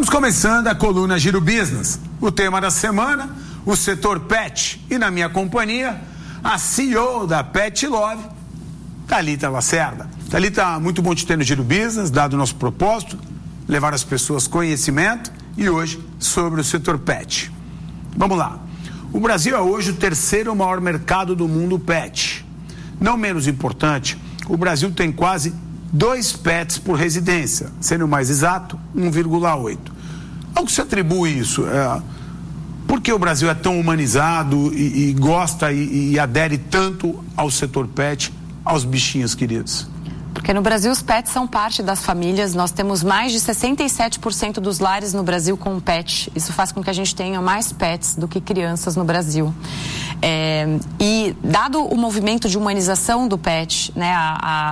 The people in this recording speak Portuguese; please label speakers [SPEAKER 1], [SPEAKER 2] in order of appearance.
[SPEAKER 1] Estamos começando a coluna Giro Business. O tema da semana, o setor pet. E na minha companhia, a CEO da Pet Love, Thalita Lacerda. Thalita, muito bom te ter no Giro Business, dado o nosso propósito, levar às pessoas conhecimento e hoje sobre o setor pet. Vamos lá. O Brasil é hoje o terceiro maior mercado do mundo pet. Não menos importante, o Brasil tem quase 2 pets por residência, sendo mais exato, 1,8. Ao que se atribui isso? Por que o Brasil é tão humanizado e gosta e adere tanto ao setor pet, aos bichinhos queridos?
[SPEAKER 2] Porque no Brasil os pets são parte das famílias, nós temos mais de 67% dos lares no Brasil com pet. Isso faz com que a gente tenha mais pets do que crianças no Brasil. E dado o movimento de humanização do pet, né,